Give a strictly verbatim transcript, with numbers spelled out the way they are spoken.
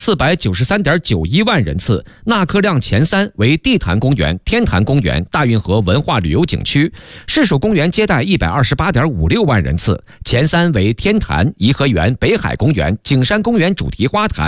四百九十三点九一万人次，纳客量前三为地坛公园、天坛公园、大运河文化旅游景区。市属公园接待一百二十八点五六万人次，前三为天坛、颐和园、北海公园、景山公园主题花坛。